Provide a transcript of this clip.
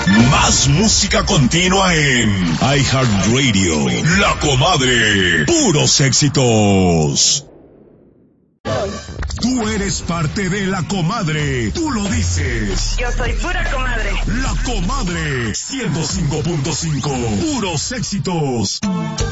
Más música continua en iHeartRadio. La Comadre. Puros éxitos. Tú eres parte de La Comadre. Tú lo dices. Yo soy pura comadre. La Comadre. 105.5. Puros éxitos.